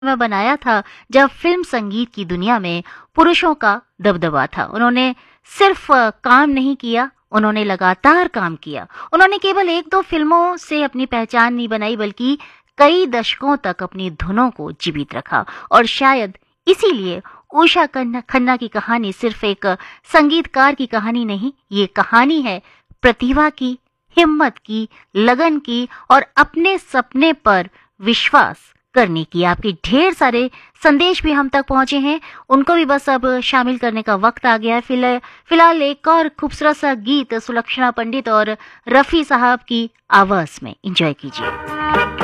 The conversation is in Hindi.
में बनाया था जब फिल्म संगीत की दुनिया में पुरुषों का दबदबा था। उन्होंने सिर्फ काम नहीं किया, उन्होंने लगातार काम किया। उन्होंने केवल 1-2 फिल्मों से अपनी पहचान नहीं बनाई, बल्कि कई दशकों तक अपनी धुनों को जीवित रखा। और शायद इसीलिए उषा खन्ना की कहानी सिर्फ एक संगीतकार की कहानी नहीं, ये कहानी है प्रतिभा की, हिम्मत की, लगन की और अपने सपने पर विश्वास करने की। आपके ढेर सारे संदेश भी हम तक पहुंचे हैं, उनको भी बस अब शामिल करने का वक्त आ गया है। फिलहाल एक और खूबसूरत सा गीत सुलक्षणा पंडित और रफी साहब की आवाज में एंजॉय कीजिए।